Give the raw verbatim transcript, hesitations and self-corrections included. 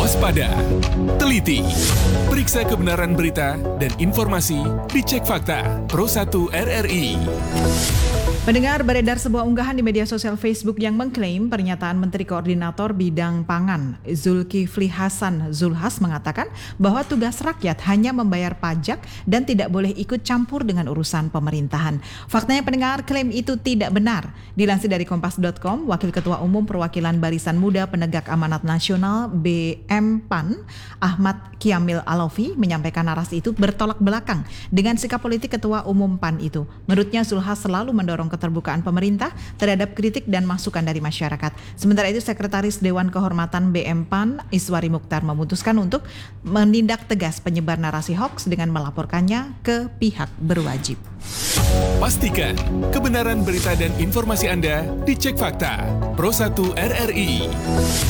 waspada, teliti, periksa kebenaran berita dan informasi, dicek fakta. Pro satu R R I. Pendengar, beredar sebuah unggahan di media sosial Facebook yang mengklaim pernyataan Menteri Koordinator Bidang Pangan Zulkifli Hasan Zulhas mengatakan bahwa tugas rakyat hanya membayar pajak dan tidak boleh ikut campur dengan urusan pemerintahan. Faktanya pendengar, klaim itu tidak benar. Dilansir dari kompas titik com, Wakil Ketua Umum Perwakilan Barisan Muda Penegak Amanat Nasional B M P A N Ahmad Kiamil Alofi menyampaikan narasi itu bertolak belakang dengan sikap politik Ketua Umum P A N itu. Menurutnya Zulhas selalu mendorong keterbukaan pemerintah terhadap kritik dan masukan dari masyarakat. Sementara itu Sekretaris Dewan Kehormatan B M P A N Iswari Mukhtar memutuskan untuk menindak tegas penyebar narasi hoaks dengan melaporkannya ke pihak berwajib. Pastikan kebenaran berita dan informasi Anda dicek fakta. Pro satu R R I.